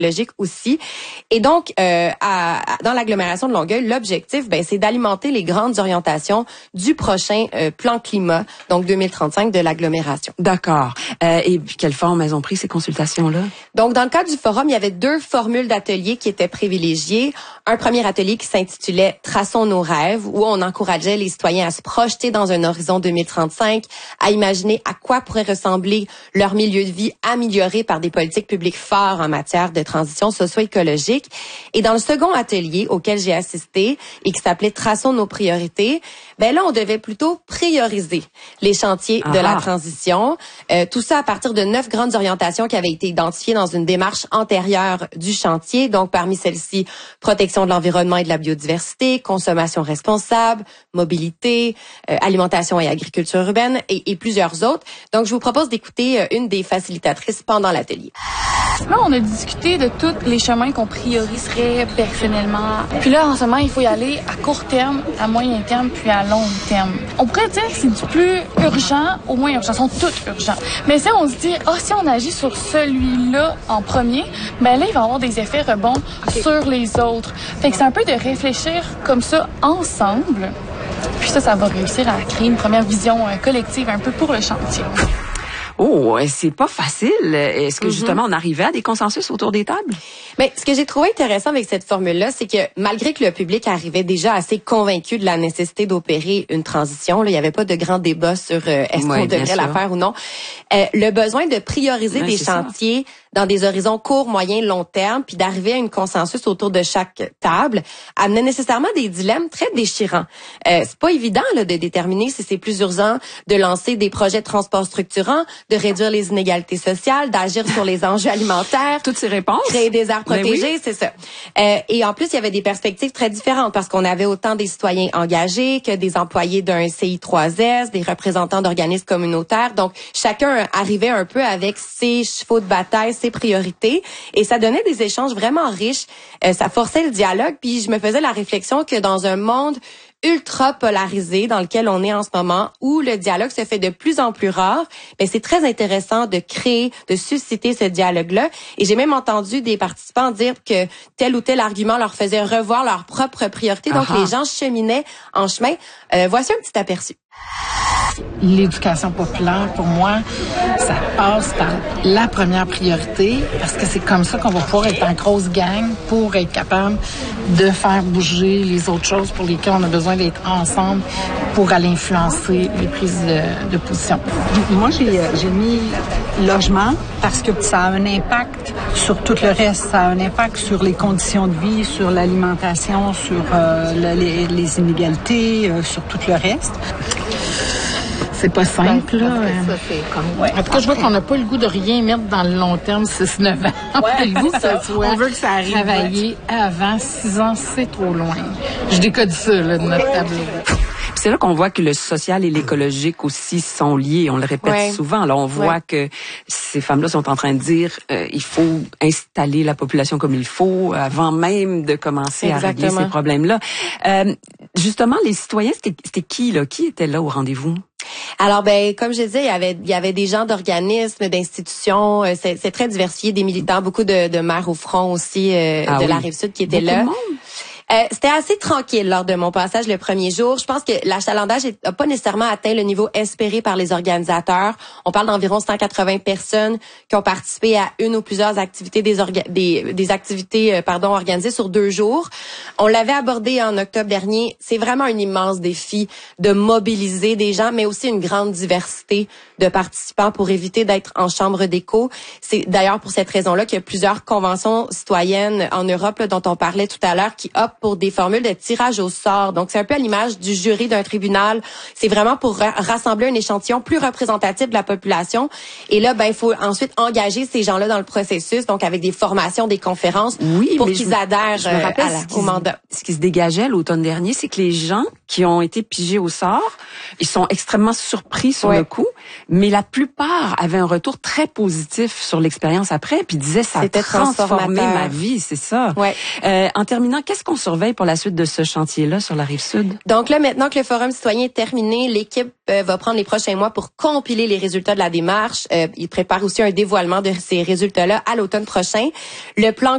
écologique aussi. Et donc, dans l'agglomération de Longueuil, l'objectif, c'est d'alimenter les grandes orientations du prochain plan climat, donc 2035 de l'agglomération. D'accord. Et puis, quelle forme elles ont pris ces consultations-là? Donc, dans le cadre du forum, il y avait 2 formules d'ateliers qui étaient privilégiées. Un premier atelier qui s'intitulait « Traçons nos rêves », où on encourageait les citoyens à se projeter dans un horizon 2035, à imaginer à quoi pourrait ressembler leur milieu de vie amélioré par des politiques publiques fortes en matière de transition socio-écologique. Et dans le second atelier auquel j'ai assisté et qui s'appelait « Traçons nos priorités », là, on devait plutôt prioriser les chantiers de la transition. Tout ça à partir de 9 grandes orientations qui avaient été identifiées dans une démarche antérieure du chantier. Donc, parmi celles-ci, protection de l'environnement et de la biodiversité, consommation responsable, mobilité, alimentation et agriculture urbaine et plusieurs autres. Donc, je vous propose d'écouter une des facilitatrices pendant l'atelier. Là, on a discuté de tous les chemins qu'on prioriserait personnellement. Puis là, en ce moment, il faut y aller à court terme, à moyen terme, puis à long terme. On pourrait dire que c'est du plus urgent au moins urgent. Ils sont tous urgents. Mais ça, on se dit, si on agit sur celui-là en premier, là, il va avoir des effets rebonds sur les autres. Fait que c'est un peu de réfléchir comme ça ensemble. Puis ça va réussir à créer une première vision collective un peu pour le chantier. Oh, c'est pas facile. Est-ce que justement on arrivait à des consensus autour des tables? Mais ce que j'ai trouvé intéressant avec cette formule-là, c'est que malgré que le public arrivait déjà assez convaincu de la nécessité d'opérer une transition, il n'y avait pas de grand débat sur est-ce qu'on devrait la faire ou non. Le besoin de prioriser des chantiers dans des horizons court, moyen, long terme, puis d'arriver à un consensus autour de chaque table, amenait nécessairement des dilemmes très déchirants. C'est pas évident de déterminer si c'est plus urgent de lancer des projets de transport structurants, de réduire les inégalités sociales, d'agir sur les enjeux alimentaires. Toutes ces réponses. Créer des aires protégées, c'est ça. Et en plus, il y avait des perspectives très différentes parce qu'on avait autant des citoyens engagés que des employés d'un CI3S, des représentants d'organismes communautaires. Donc, chacun arrivait un peu avec ses chevaux de bataille, ses priorités, et ça donnait des échanges vraiment riches. Ça forçait le dialogue, puis je me faisais la réflexion que dans un monde ultra polarisé dans lequel on est en ce moment, où le dialogue se fait de plus en plus rare, c'est très intéressant de créer, de susciter ce dialogue-là. Et j'ai même entendu des participants dire que tel ou tel argument leur faisait revoir leurs propres priorités. Donc, les gens cheminaient en chemin. Voici un petit aperçu. L'éducation populaire, pour moi, ça passe par la première priorité parce que c'est comme ça qu'on va pouvoir être en grosse gang pour être capable de faire bouger les autres choses pour lesquelles on a besoin d'être ensemble pour aller influencer les prises de position. Moi, j'ai mis logement parce que ça a un impact sur tout le reste. Ça a un impact sur les conditions de vie, sur l'alimentation, sur les inégalités, sur tout le reste. C'est pas simple, là. En tout cas, je vois qu'on n'a pas le goût de rien mettre dans le long terme, 6-9 ans. On veut que ça arrive. Travailler avant 6 ans, c'est trop loin. Je décode ça, de notre tableau. C'est là qu'on voit que le social et l'écologique aussi sont liés. On le répète souvent. Alors, on voit que ces femmes-là sont en train de dire il faut installer la population comme il faut avant même de commencer à régler ces problèmes-là. Justement, les citoyens, c'était qui, là? Qui était là au rendez-vous? Alors, comme je disais, il y avait des gens d'organismes, d'institutions. C'est très diversifié, des militants, beaucoup de maires au front aussi de la Rive-Sud qui étaient là. C'était assez tranquille lors de mon passage le premier jour. Je pense que l'achalandage n'a pas nécessairement atteint le niveau espéré par les organisateurs. On parle d'environ 180 personnes qui ont participé à une ou plusieurs activités des activités organisées sur 2 jours. On l'avait abordé en octobre dernier. C'est vraiment un immense défi de mobiliser des gens, mais aussi une grande diversité de participants pour éviter d'être en chambre d'écho. C'est d'ailleurs pour cette raison-là qu'il y a plusieurs conventions citoyennes en Europe là, dont on parlait tout à l'heure qui optent pour des formules de tirage au sort. Donc, c'est un peu à l'image du jury d'un tribunal. C'est vraiment pour rassembler un échantillon plus représentatif de la population. Et là, il faut ensuite engager ces gens-là dans le processus, donc avec des formations, des conférences, pour qu'ils adhèrent au mandat. Ce qui se dégageait l'automne dernier, c'est que les gens qui ont été pigés au sort, ils sont extrêmement surpris sur le coup, mais la plupart avaient un retour très positif sur l'expérience après, puis disaient ça a transformé ma vie, c'est ça. En terminant, qu'est-ce qu'on surveille pour la suite de ce chantier-là sur la Rive-Sud? Donc là, maintenant que le Forum citoyen est terminé, l'équipe va prendre les prochains mois pour compiler les résultats de la démarche. Il prépare aussi un dévoilement de ces résultats-là à l'automne prochain. Le plan